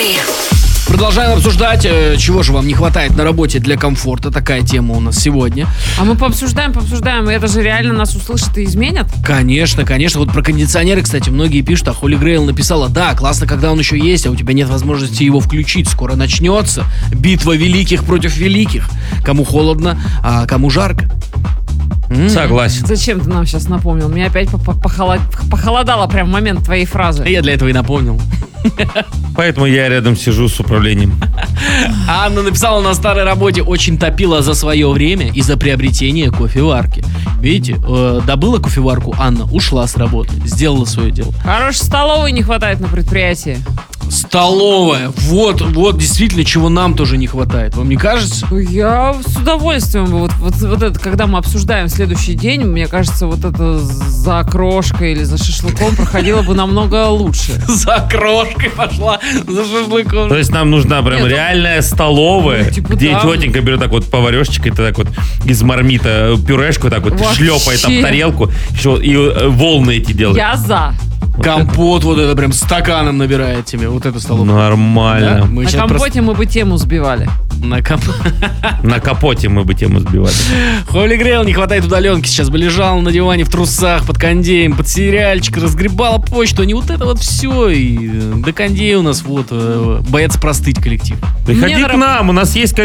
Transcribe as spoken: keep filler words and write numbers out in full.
Говори. Продолжаем обсуждать, э, чего же вам не хватает на работе для комфорта. Такая тема у нас сегодня. А мы пообсуждаем, пообсуждаем, и это же реально нас услышат и изменят? Конечно, конечно. Вот про кондиционеры, кстати, многие пишут, а Холли Грейл написала: да, классно, когда он еще есть, а у тебя нет возможности его включить. Скоро начнется битва великих против великих. Кому холодно, а кому жарко. М-м. Согласен. Зачем ты нам сейчас напомнил? Мне опять похолод... похолодало прям в момент твоей фразы. Я для этого и напомнил. Поэтому я рядом сижу с управлением. Анна написала: на старой работе очень топила за свое время и за приобретение кофеварки. Видите, э, добыла кофеварку Анна, ушла с работы, сделала свое дело. Хорошей столовой не хватает на предприятии. Столовая. Вот, вот действительно, чего нам тоже не хватает. Вам не кажется? Я с удовольствием бы, вот, вот, вот это, когда мы обсуждаем следующий день, мне кажется, вот это за окрошкой или за шашлыком проходило бы намного лучше. За крошкой пошла, за шашлыком. То есть нам нужна прям Нет, реальная столовая, ну, типа, где да. тетенька берет так вот поварешечкой, так вот из мармита пюрешку так вот Вообще. шлепает об тарелку еще, и э, волны эти делает. Я за. Компот вот это прям стаканом набирает тебе. Вот эту столовую. Нормально. Да? Мы На сейчас компоте просто- мы бы тему сбивали. На комп... На капоте мы бы тему сбивали. Холли Грейл не хватает удаленки. Сейчас бы лежала на диване в трусах под кондеем, под сериальчик, разгребала почту. А не вот это вот все. И э, до кондея у нас вот э, боятся простыть коллектив. Приходи Мне к на раб- нам, у нас есть